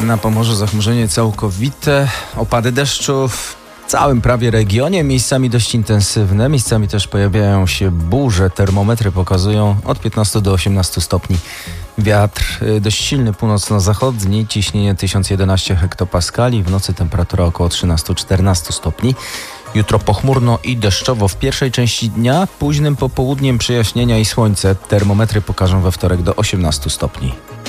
Na Pomorzu zachmurzenie całkowite, opady deszczu w całym prawie regionie, miejscami dość intensywne, miejscami też pojawiają się burze, termometry pokazują od 15 do 18 stopni. Wiatr dość silny, północno-zachodni, ciśnienie 1011 hektopaskali, w nocy temperatura około 13-14 stopni. Jutro pochmurno i deszczowo w pierwszej części dnia, późnym popołudniem przejaśnienia i słońce. Termometry pokażą we wtorek do 18 stopni.